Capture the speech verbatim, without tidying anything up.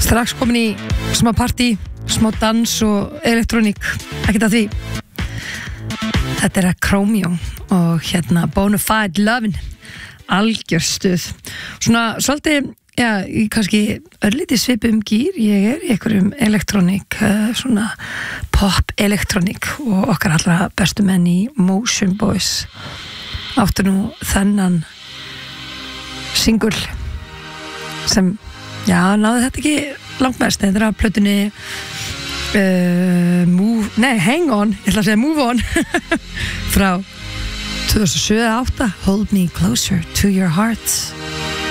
strax komin í smá partí, smá dans og elektróník, ekkert að því. Þetta er að Chromeo og hérna Bonafide Lovin', algjör stuð. Svona svolítið, já, í kannski örlítið svipum gýr, ég er í einhverjum elektróník, svona pop elektróník og okkar allra bestu menn í Motion Boys áttu nú þennan single sem, já, náðu þetta ekki langt mest, þetta er að plötunni uh, Move, nei, Hang On, ég ætla að segja Move On frá tvö þúsund og sjö til átta, Hold Me Closer to Your Heart.